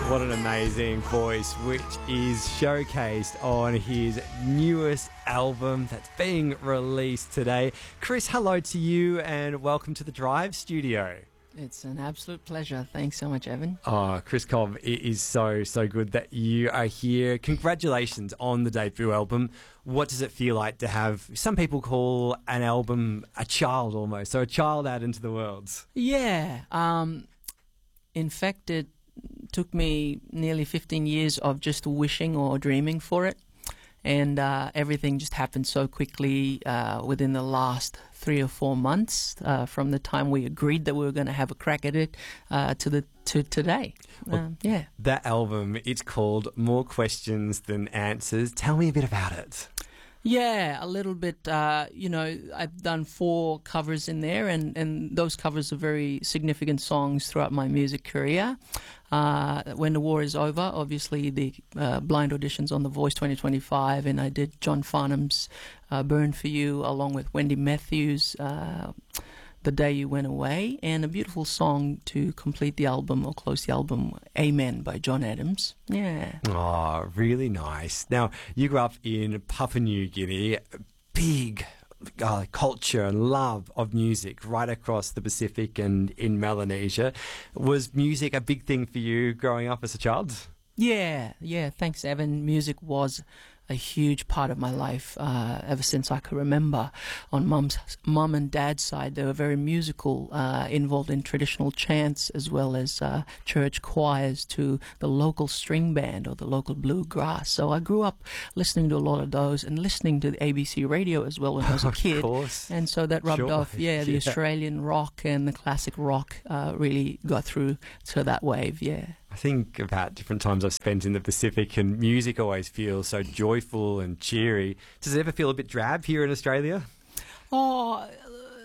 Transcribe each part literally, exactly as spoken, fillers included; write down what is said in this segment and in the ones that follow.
What an amazing voice, which is showcased on his newest album that's being released today. Chris, hello to you and welcome to the Drive Studio. It's an absolute pleasure. Thanks so much, Evan. Oh, Chris Cobb, it is so, so good that you are here. Congratulations on the debut album. What does it feel like to have, some people call an album a child almost, so a child out into the world? Yeah. Um, in fact, it took me nearly fifteen years of just wishing or dreaming for it. And uh, everything just happened so quickly uh, within the last three or four months uh, from the time we agreed that we were going to have a crack at it uh, to the to today. Well, um, yeah. That album, it's called More Questions Than Answers. Tell me a bit about it. Yeah, a little bit. Uh, you know, I've done four covers in there, and, and those covers are very significant songs throughout my music career. Uh, when the War Is Over, obviously the uh, blind auditions on The Voice twenty twenty-five, and I did John Farnham's uh, Burn For You along with Wendy Matthews, uh, The Day You Went Away, and a beautiful song to complete the album or close the album, Amen by John Adams. Yeah. Oh, really nice. Now, you grew up in Papua New Guinea, big uh, culture and love of music right across the Pacific and in Melanesia. Was music a big thing for you growing up as a child? Yeah, yeah, thanks, Evan. Music was a huge part of my life uh, ever since I could remember. On mum's, mum and dad's side, they were very musical, uh, involved in traditional chants as well as uh, church choirs to the local string band or the local bluegrass. So I grew up listening to a lot of those and listening to the A B C radio as well when I was a kid. Of course. And so that rubbed Sure. off, yeah, the Yeah. Australian rock and the classic rock uh, really got through to that wave, yeah. I think about different times I've spent in the Pacific, and music always feels so joyful and cheery. Does it ever feel a bit drab here in Australia? Oh, uh,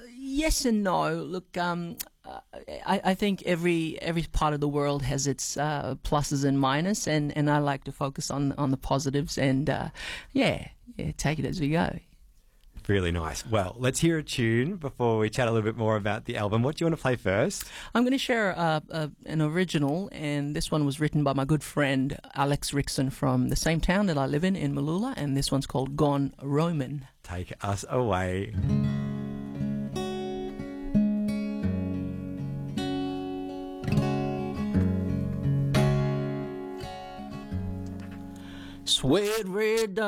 yes and no. Look, um, uh, I, I think every every part of the world has its uh, pluses and minuses, and, and I like to focus on on the positives, and uh, yeah, yeah, take it as we go. Really nice. Well, let's hear a tune before we chat a little bit more about the album. What do you want to play first? I'm going to share uh, uh, an original, and this one was written by my good friend Alex Rickson from the same town that I live in, in Malula, and this one's called Gone Roman. Take us away. Sweat red